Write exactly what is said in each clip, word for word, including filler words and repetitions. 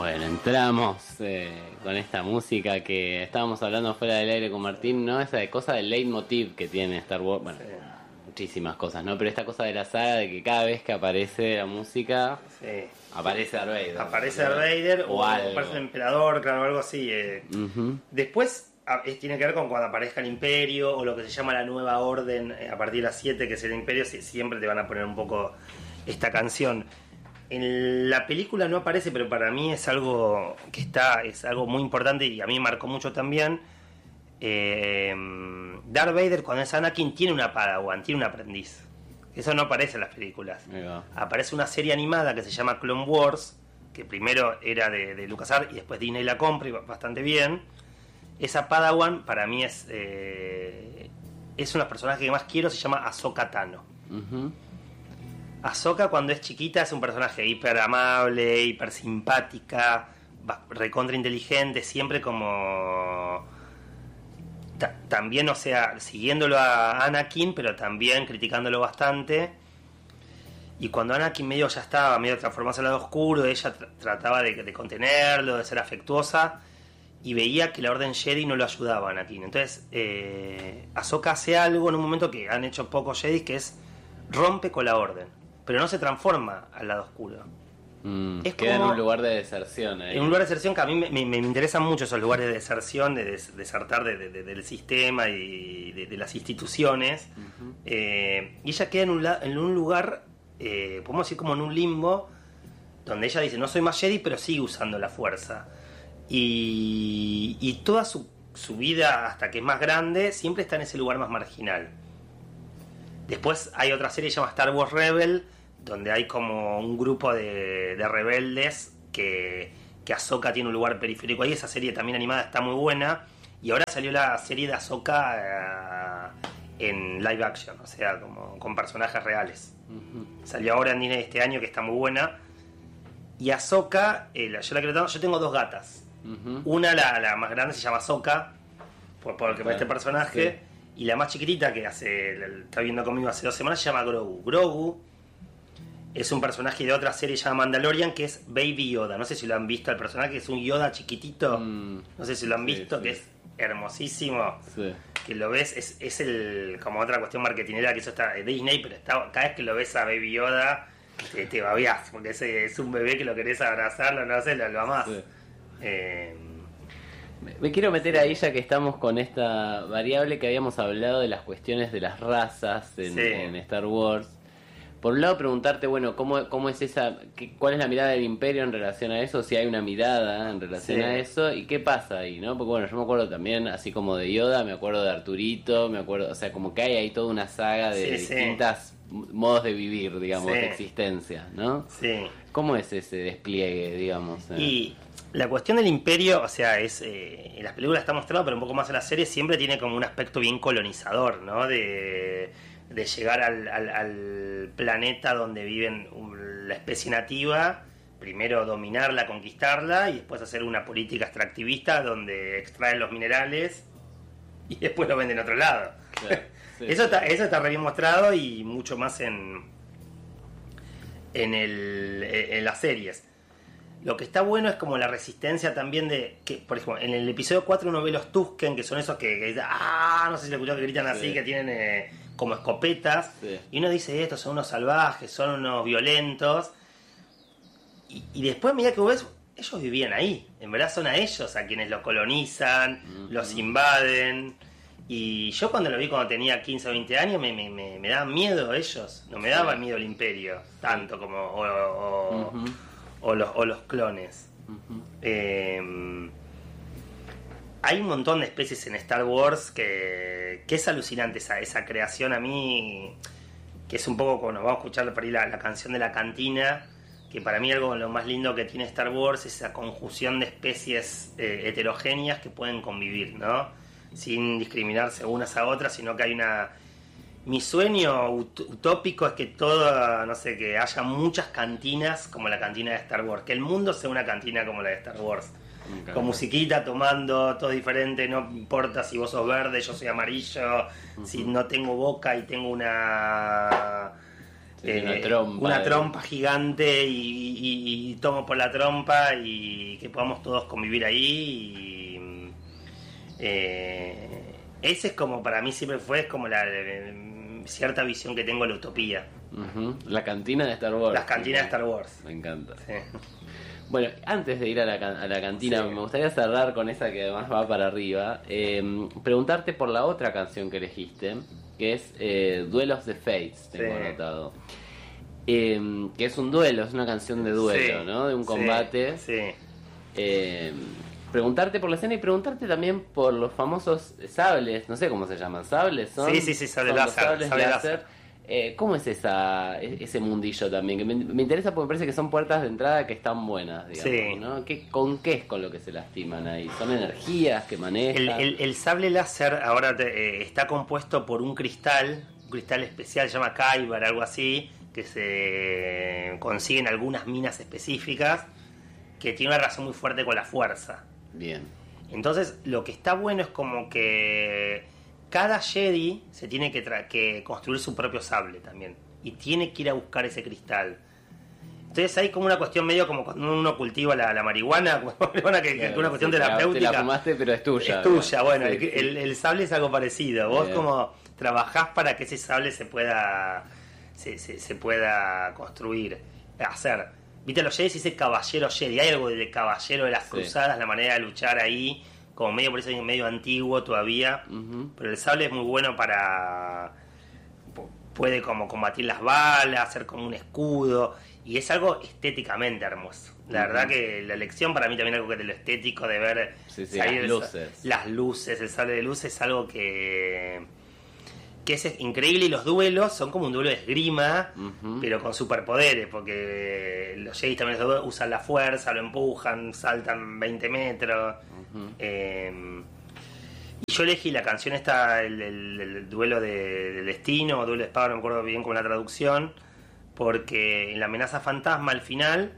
Bueno, entramos eh, con esta música que estábamos hablando fuera del aire con Martín, ¿no? Esa de cosa del leitmotiv que tiene Star Wars, bueno, sí. Muchísimas cosas, ¿no? Pero esta cosa de la saga de que cada vez que aparece la música, sí. aparece Darth Vader. Aparece Darth Vader o, o aparece el emperador, claro, algo así. Eh. Uh-huh. Después a, es, tiene que ver con cuando aparezca el Imperio o lo que se llama la Nueva Orden, eh, a partir de las siete, que es el Imperio, siempre te van a poner un poco esta canción. En la película no aparece, pero para mí es algo que está, es algo muy importante y a mí me marcó mucho también. Eh, Darth Vader, cuando es Anakin, tiene una Padawan, tiene un aprendiz. Eso no aparece en las películas. Aparece una serie animada que se llama Clone Wars, que primero era de, de LucasArts y después Disney la compra y va bastante bien. Esa Padawan para mí es eh, es una personaje que más quiero, se llama Ahsoka Tano. Uh-huh. Ahsoka cuando es chiquita es un personaje hiper amable, hiper simpática, recontra inteligente, siempre como ta- también, o sea, siguiéndolo a Anakin, pero también criticándolo bastante. Y cuando Anakin medio ya estaba medio transformándose al lado oscuro, ella tra- trataba de, de contenerlo, de ser afectuosa, y veía que la Orden Jedi no lo ayudaba a Anakin. Entonces eh, Ahsoka hace algo en un momento que han hecho pocos Jedi, que es rompe con la Orden, pero no se transforma al lado oscuro. Mm, es queda como en un lugar de deserción. Ahí. En un lugar de deserción que a mí me, me, me interesan mucho esos lugares de deserción, de des, desertar de, de, de, del sistema y de, de las instituciones. Uh-huh. Eh, y ella queda en un, en un lugar, eh, podemos decir como en un limbo, donde ella dice, no soy más Jedi, pero sigue usando la fuerza. Y, y toda su, su vida, hasta que es más grande, siempre está en ese lugar más marginal. Después hay otra serie que se llama Star Wars Rebel, donde hay como un grupo de, de rebeldes que, que Ahsoka tiene un lugar periférico ahí. Esa serie también animada está muy buena. Y ahora salió la serie de Ahsoka uh, en live action, o sea, como con personajes reales. Uh-huh. Salió ahora en Disney este año, que está muy buena. Y Ahsoka, eh, yo la quiero, yo tengo dos gatas. Uh-huh. Una, la, la más grande, se llama Ahsoka, por, por claro. este personaje. Sí. Y la más chiquitita, que hace está viendo conmigo hace dos semanas, se llama Grogu. Grogu es un personaje de otra serie llamada Mandalorian, que es Baby Yoda. No sé si lo han visto, el personaje es un Yoda chiquitito. Mm. No sé si lo han visto, sí, sí. Que es hermosísimo. Sí. Que lo ves, es, es el como otra cuestión marketinera que hizo esta Disney, pero está, cada vez que lo ves a Baby Yoda, te, te babeás, porque es, es un bebé que lo querés abrazarlo, no sé, lo, lo amás. Sí. Eh, Me quiero meter ahí, ya que estamos con esta variable que habíamos hablado de las cuestiones de las razas en, sí. en Star Wars. Por un lado preguntarte, bueno, ¿cómo, cómo es esa, qué, cuál es la mirada del Imperio en relación a eso? Si hay una mirada en relación sí. a eso, y qué pasa ahí, ¿no? Porque bueno, yo me acuerdo también, así como de Yoda, me acuerdo de Arturito, me acuerdo, o sea, como que hay ahí toda una saga de sí, distintas sí. modos de vivir, digamos, sí. de existencia, ¿no? Sí. ¿Cómo es ese despliegue, digamos? Eh? Y la cuestión del Imperio, o sea, es eh, en las películas está mostrado, pero un poco más en la serie, siempre tiene como un aspecto bien colonizador, ¿no? De... de llegar al, al, al planeta donde viven la especie nativa, primero dominarla, conquistarla y después hacer una política extractivista donde extraen los minerales y después lo venden a otro lado. Claro, sí, eso, sí. Está, eso está re bien mostrado y mucho más en, en, el, en las series. Lo que está bueno es como la resistencia también de que, por ejemplo, en el episodio cuatro uno ve los Tusken, que son esos que, que ah, no sé si lo escuchó, que gritan así, sí. que tienen eh, como escopetas, sí. y uno dice, estos son unos salvajes, son unos violentos, y, y después mira que vos ves, ellos vivían ahí, en verdad son a ellos a quienes los colonizan, uh-huh. los invaden, y yo cuando lo vi cuando tenía quince o veinte años me, me, me, me daban miedo ellos, no me daban sí. miedo el Imperio, tanto como... O, o, uh-huh. O los, o los clones. Uh-huh. Eh, hay un montón de especies en Star Wars que, que es alucinante esa, esa creación. A mí, que es un poco como nos vamos a escuchar por ahí la, la canción de la cantina, que para mí algo de lo más lindo que tiene Star Wars es esa conjunción de especies eh, heterogéneas que pueden convivir, ¿no? Sin discriminarse unas a otras, sino que hay una... Mi sueño utópico es que todo, no sé, que haya muchas cantinas como la cantina de Star Wars, que el mundo sea una cantina como la de Star Wars, okay. con musiquita, tomando, todo diferente, no importa si vos sos verde, yo soy amarillo, uh-huh. si no tengo boca y tengo una Sí, eh, una trompa, una de... trompa gigante y, y, y tomo por la trompa y que podamos todos convivir ahí. Y, eh, ese es como, para mí siempre fue, es como la, la cierta visión que tengo de la utopía. Uh-huh. La cantina de Star Wars. Las cantinas de Star Wars. Me encanta. Sí. Bueno, antes de ir a la, can- a la cantina, Sí. me gustaría cerrar con esa que además va para arriba. Eh, preguntarte por la otra canción que elegiste, que es eh, Duel of the Fates, tengo Sí. anotado. Eh, que es un duelo, es una canción de duelo, Sí. ¿no? De un combate. Sí. Sí. Eh, preguntarte por la escena y preguntarte también por los famosos sables, no sé cómo se llaman, sables, ¿son? Sí, sí, sí, sable son los láser, sables sable láser. láser. Eh, ¿Cómo es esa ese mundillo también? Que me, me interesa porque me parece que son puertas de entrada que están buenas, digamos, Sí. ¿no? ¿Qué, ¿Con qué es con lo que se lastiman ahí? ¿Son energías que manejan? El, el, el sable láser ahora te- eh, está compuesto por un cristal, un cristal especial, se llama Kyber, algo así, que se consigue en algunas minas específicas, que tiene una relación muy fuerte con la fuerza. Bien. Entonces, lo que está bueno es como que cada Jedi se tiene que, tra- que construir su propio sable también, y tiene que ir a buscar ese cristal. Entonces hay como una cuestión medio como cuando uno cultiva la, la marihuana, como la marihuana que, que es una cuestión sí, te la- terapéutica. Te la fumaste, pero es tuya. Es tuya, bueno, Sí, el, sí. el- el sable es algo parecido. Vos Bien. como trabajás para que ese sable se pueda se, se, se pueda construir, hacer. Viste, los Jedi dice caballero Jedi, hay algo de caballero de las Sí. cruzadas, la manera de luchar ahí, como medio, por eso es medio antiguo todavía, Ujú. pero el sable es muy bueno para... puede como combatir las balas, hacer como un escudo, y es algo estéticamente hermoso. La Ujú. verdad que la elección para mí también algo que de lo estético, de ver Sí, sí, salir las el- luces. las luces, el sable de luz es algo que que es increíble, y los duelos son como un duelo de esgrima, Ujú. pero con superpoderes, porque los Jedi también usan la fuerza, lo empujan, saltan veinte metros. Ujú. Eh, y yo elegí la canción esta, el, el- el duelo de, del destino, o duelo de espada, no me acuerdo bien con la traducción, porque en la amenaza fantasma al final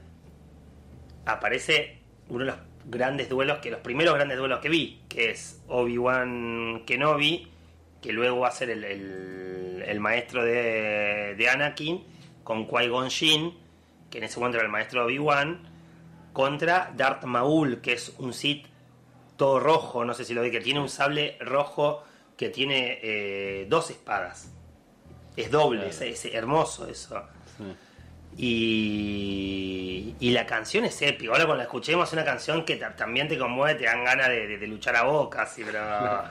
aparece uno de los grandes duelos, que los primeros grandes duelos que vi, que es Obi-Wan Kenobi, que luego va a ser el, el, el maestro de, de Anakin, con Qui-Gon Jinn, que en ese momento era el maestro de Obi-Wan, contra Darth Maul, que es un Sith todo rojo, no sé si lo vi, que tiene un sable rojo que tiene eh, dos espadas. Es doble, Claro. es, es hermoso eso. Sí. Y, y la canción es épica. Ahora cuando la escuchemos es una canción que ta- también te conmueve, te dan ganas de, de- de luchar a vos casi, pero...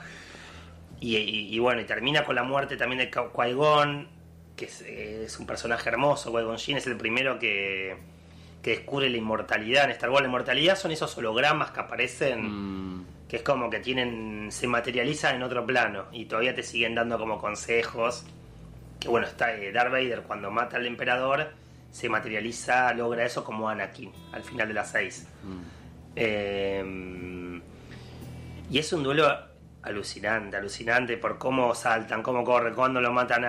y, y- y bueno, y termina con la muerte también de Qui- Qui-Gon, que es, es un personaje hermoso. Qui-Gon Jinn es el primero que, que descubre la inmortalidad en Star Wars. La inmortalidad son esos hologramas que aparecen, Mm, que es como que tienen, se materializan en otro plano y todavía te siguen dando como consejos. Que bueno, está eh, Darth Vader cuando mata al emperador, se materializa, logra eso como Anakin al final de las seis. mm. Eh, y es un duelo alucinante, alucinante por cómo saltan, cómo corren, cuando lo matan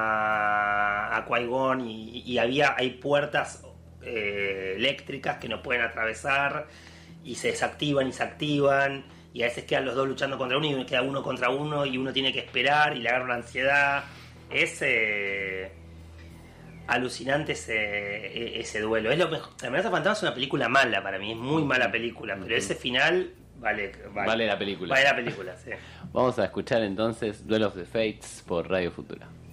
a, a Qui-Gon, y, y había, hay puertas eh, eléctricas que no pueden atravesar y se desactivan y se activan, y a veces quedan los dos luchando contra uno y queda uno contra uno y uno tiene que esperar y le agarra una ansiedad. Es eh, alucinante ese, ese duelo. Es lo mejor. La amenaza fantasma es una película mala para mí, es muy mala película, pero ese final vale, vale, Vale la película. Vale la película, sí. Vamos a escuchar entonces Duel of the Fates por Radio Futura.